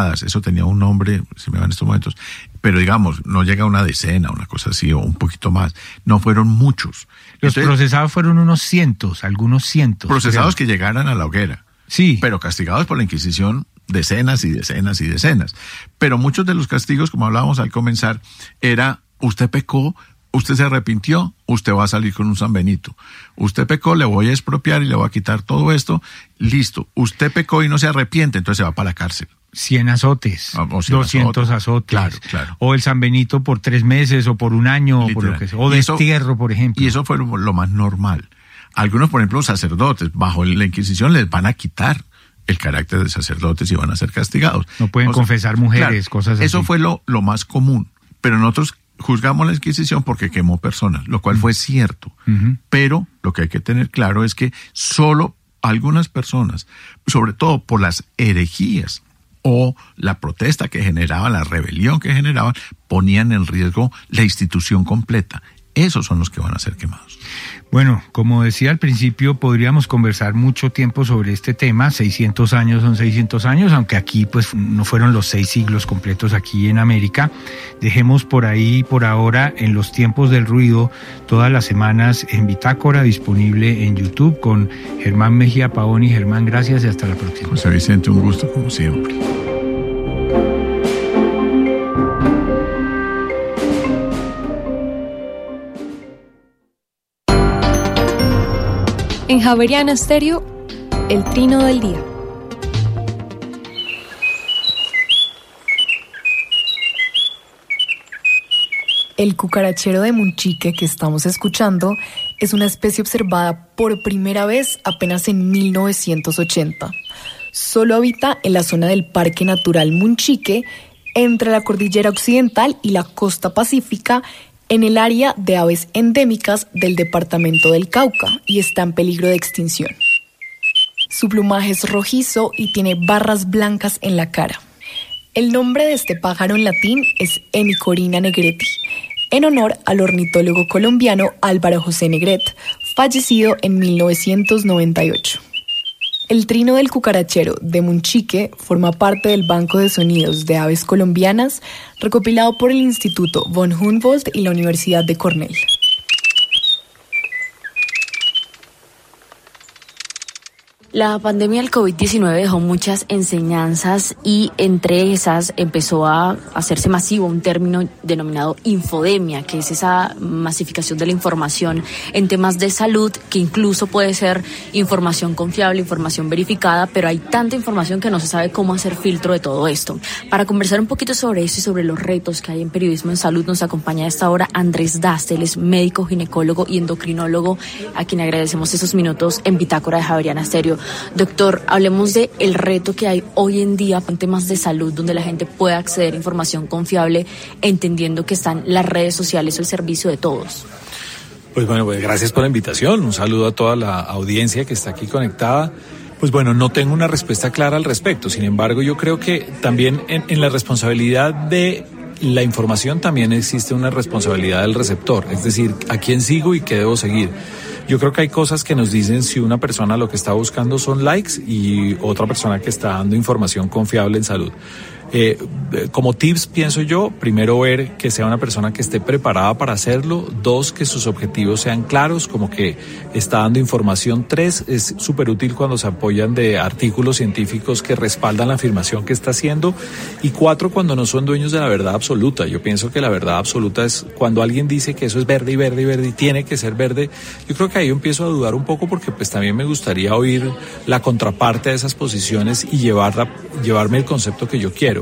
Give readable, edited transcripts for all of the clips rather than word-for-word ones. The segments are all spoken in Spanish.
castigadas. Eso tenía un nombre, se me va en estos momentos, pero digamos, no llega a una decena, una cosa así, o un poquito más. No fueron muchos. Los procesados fueron unos cientos, algunos cientos. Procesados que llegaran a la hoguera. Sí. Pero castigados por la Inquisición decenas y decenas y decenas. Pero muchos de los castigos, como hablábamos al comenzar, era: usted pecó, usted se arrepintió, usted va a salir con un San Benito. Usted pecó, le voy a expropiar y le voy a quitar todo esto. Listo. Usted pecó y no se arrepiente, entonces se va para la cárcel. 100 azotes, 200 azotes. Claro. O el San Benito por 3 meses o por un año, o por lo que sea. O destierro, por ejemplo. Y eso fue lo más normal. Algunos, por ejemplo, sacerdotes, bajo la Inquisición les van a quitar el carácter de sacerdotes y van a ser castigados. No pueden confesar mujeres, cosas así. Eso fue lo más común. Pero nosotros juzgamos la Inquisición porque quemó personas, lo cual fue cierto. Pero lo que hay que tener claro es que solo algunas personas, sobre todo por las herejías o la protesta que generaban, la rebelión que generaban, ponían en riesgo la institución completa. Esos son los que van a ser quemados. Bueno, como decía al principio, podríamos conversar mucho tiempo sobre este tema. 600 años son 600 años, aunque aquí pues no fueron los 6 siglos completos aquí en América. Dejemos por ahí, por ahora, En los tiempos del ruido, todas las semanas en Bitácora, disponible en YouTube, con Germán Mejía Paoni. Germán, gracias y hasta la próxima. José Vicente, un gusto como siempre. En Javeriana Estéreo, el trino del día. El cucarachero de Munchique que estamos escuchando es una especie observada por primera vez apenas en 1980. Solo habita en la zona del Parque Natural Munchique, entre la cordillera occidental y la costa pacífica, en el área de aves endémicas del departamento del Cauca, y está en peligro de extinción. Su plumaje es rojizo y tiene barras blancas en la cara. El nombre de este pájaro en latín es Hemicorina negreti, en honor al ornitólogo colombiano Álvaro José Negret, fallecido en 1998. El trino del cucarachero de Munchique forma parte del Banco de Sonidos de Aves Colombianas, recopilado por el Instituto von Humboldt y la Universidad de Cornell. La pandemia del COVID-19 dejó muchas enseñanzas y entre esas empezó a hacerse masivo un término denominado infodemia, que es esa masificación de la información en temas de salud, que incluso puede ser información confiable, información verificada, pero hay tanta información que no se sabe cómo hacer filtro de todo esto. Para conversar un poquito sobre eso y sobre los retos que hay en periodismo en salud, nos acompaña a esta hora Andrés Daste, él es médico, ginecólogo y endocrinólogo, a quien agradecemos esos minutos en Bitácora de Javeriana Estéreo. Doctor, hablemos de el reto que hay hoy en día en temas de salud, donde la gente puede acceder a información confiable, entendiendo que están las redes sociales al servicio de todos. Pues bueno, gracias por la invitación. Un saludo a toda la audiencia que está aquí conectada. Pues bueno, no tengo una respuesta clara al respecto. Sin embargo, yo creo que también en la responsabilidad de la información también existe una responsabilidad del receptor. Es decir, a quién sigo y qué debo seguir. Yo creo que hay cosas que nos dicen si una persona lo que está buscando son likes y otra persona que está dando información confiable en salud. Como tips, pienso yo, primero ver que sea una persona que esté preparada para hacerlo. 2, que sus objetivos sean claros, como que está dando información. 3, es súper útil cuando se apoyan de artículos científicos que respaldan la afirmación que está haciendo. Y 4, cuando no son dueños de la verdad absoluta. Yo pienso que la verdad absoluta es cuando alguien dice que eso es verde y verde y verde y tiene que ser verde. Yo creo que ahí yo empiezo a dudar un poco, porque pues también me gustaría oír la contraparte de esas posiciones y llevarme el concepto que yo quiero.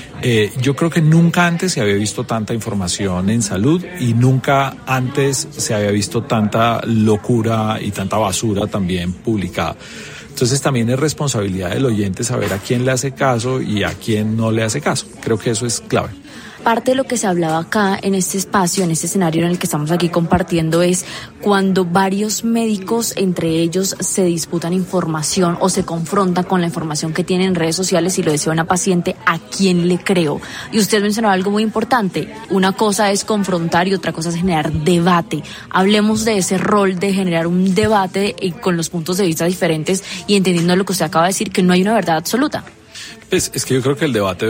Yo creo que nunca antes se había visto tanta información en salud y nunca antes se había visto tanta locura y tanta basura también publicada. Entonces también es responsabilidad del oyente saber a quién le hace caso y a quién no le hace caso. Creo que eso es clave. Parte de lo que se hablaba acá en este espacio, en este escenario en el que estamos aquí compartiendo, es cuando varios médicos entre ellos se disputan información o se confrontan con la información que tienen en redes sociales, y lo decía una paciente, ¿a quién le creo? Y usted mencionaba algo muy importante, una cosa es confrontar y otra cosa es generar debate. Hablemos de ese rol de generar un debate con los puntos de vista diferentes y entendiendo lo que usted acaba de decir, que no hay una verdad absoluta. Pues es que yo creo que el debate